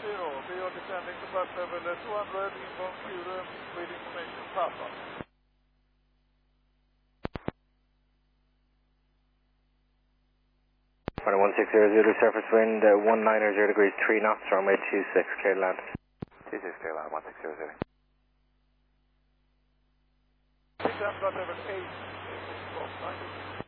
be on descending to flight level 200, inform Q-room with information Papa. Runway 1600, surface wind 190 degrees 3 knots, runway 26, clear to land. 26, clear land, 1600. Descend flight level 8, inform 90.